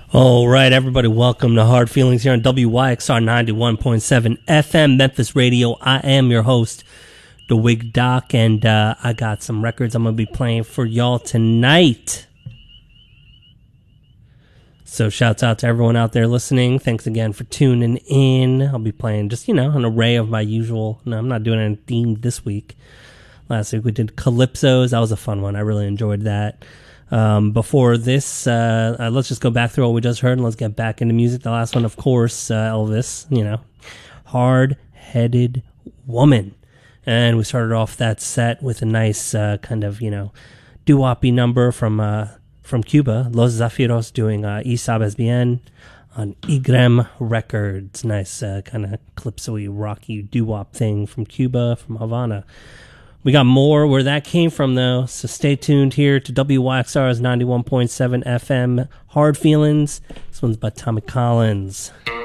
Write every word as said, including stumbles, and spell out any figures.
All right, everybody, welcome to Hard Feelings here on W Y X R ninety-one point seven F M Memphis Radio. I am your host, The Wig Doc, and uh, I got some records I'm going to be playing for y'all tonight. So shouts out to everyone out there listening. Thanks again for tuning in. I'll be playing just, you know, an array of my usual. No, I'm not doing anything themed this week. Last week we did Calypsos. That was a fun one. I really enjoyed that. Um, before this, uh, uh, let's just go back through what we just heard and let's get back into music. The last one, of course, uh, Elvis, you know, Hard-Headed Woman. And we started off that set with a nice uh, kind of, you know, doo-woppy number from uh, from Cuba, Los Zafiros doing uh, Y Sabes Bien on Igrem Records. Nice uh, kind of calypso-y, rocky doo-wop thing from Cuba, from Havana. We got more where that came from, though, so stay tuned here to W Y X R's ninety-one point seven F M Hard Feelings. This one's by Tommy Collins.